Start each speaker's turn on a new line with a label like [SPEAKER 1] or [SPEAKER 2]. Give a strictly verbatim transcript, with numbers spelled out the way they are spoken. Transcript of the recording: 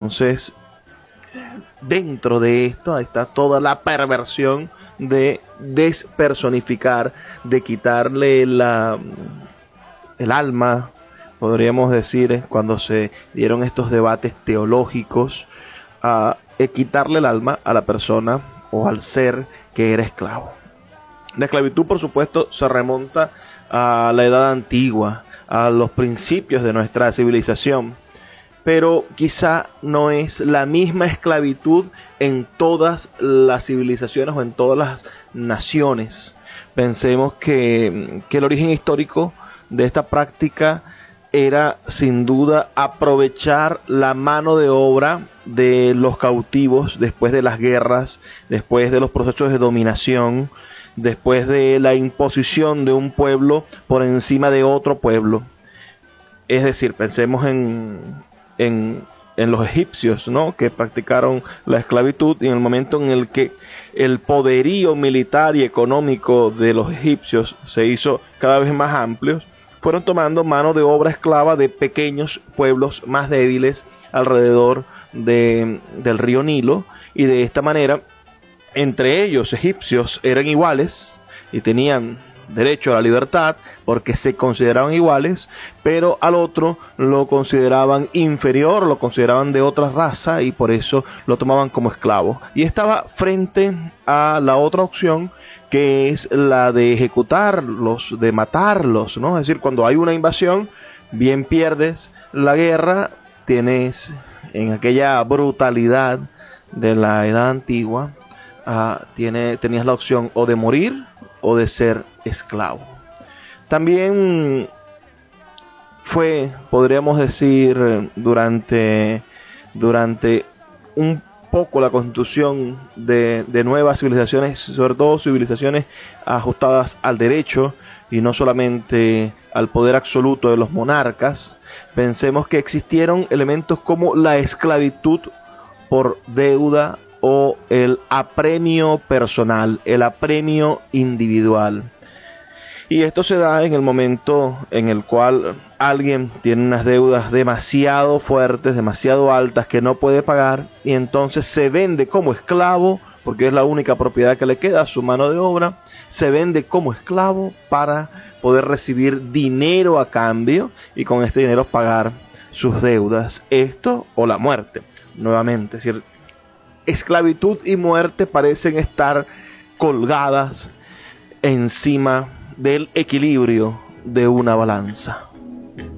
[SPEAKER 1] Entonces, dentro de esto está toda la perversión de despersonificar, de quitarle la, el alma, podríamos decir, cuando se dieron estos debates teológicos, a eh, quitarle el alma a la persona o al ser que era esclavo. La esclavitud, por supuesto, se remonta a la edad antigua, a los principios de nuestra civilización, pero quizá no es la misma esclavitud en todas las civilizaciones o en todas las naciones. Pensemos que, que el origen histórico de esta práctica era sin duda aprovechar la mano de obra de los cautivos después de las guerras, después de los procesos de dominación, después de la imposición de un pueblo por encima de otro pueblo. Es decir, pensemos en, en, en los egipcios, ¿no?, que practicaron la esclavitud, y en el momento en el que el poderío militar y económico de los egipcios se hizo cada vez más amplio, fueron tomando mano de obra esclava de pequeños pueblos más débiles alrededor de, del río Nilo, y de esta manera, entre ellos egipcios eran iguales y tenían derecho a la libertad porque se consideraban iguales, pero al otro lo consideraban inferior, lo consideraban de otra raza y por eso lo tomaban como esclavo. Y estaba frente a la otra opción, que es la de ejecutarlos, de matarlos, ¿no? Es decir, cuando hay una invasión, bien pierdes la guerra, tienes en aquella brutalidad de la edad antigua, uh, tiene, tenías la opción o de morir o de ser esclavo. También fue, podríamos decir, durante, durante un poco la constitución de, de nuevas civilizaciones, sobre todo civilizaciones ajustadas al derecho y no solamente al poder absoluto de los monarcas. Pensemos que existieron elementos como la esclavitud por deuda o el apremio personal, el apremio individual. Y esto se da en el momento en el cual alguien tiene unas deudas demasiado fuertes, demasiado altas, que no puede pagar, y entonces se vende como esclavo, porque es la única propiedad que le queda, su mano de obra, se vende como esclavo para poder recibir dinero a cambio y con este dinero pagar sus deudas. Esto o la muerte, nuevamente. Es decir, esclavitud y muerte parecen estar colgadas encima del equilibrio de una balanza.